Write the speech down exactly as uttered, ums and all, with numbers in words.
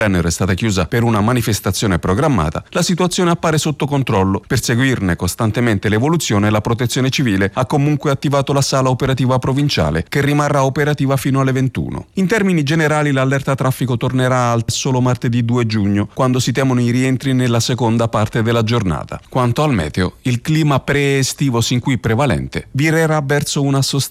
Ryanair è stata chiusa per una manifestazione programmata, la situazione appare sotto controllo. Per seguirne costantemente l'evoluzione, la Protezione Civile ha comunque attivato la sala operativa provinciale, che rimarrà operativa fino alle ventuno. In termini generali, l'allerta traffico tornerà al solo martedì due giugno, quando si temono i rientri nella seconda parte della giornata. Quanto al meteo, il clima pre-estivo sin qui prevalente virerà verso una sostanza